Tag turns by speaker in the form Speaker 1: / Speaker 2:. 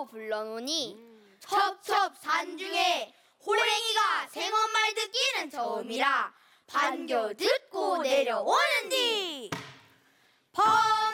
Speaker 1: 하고 불러노니 첩첩산 중에 호랭이가 생엄말 듣기는 처음이라 반겨 듣고 내려오는디